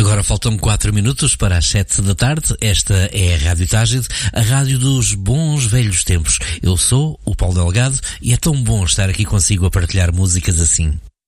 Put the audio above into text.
Agora faltam 4 minutos para as 7 da tarde. Esta é a Rádio Tágide, a rádio dos bons velhos tempos. Eu sou o Paulo Delgado e é tão bom estar aqui consigo a partilhar músicas assim.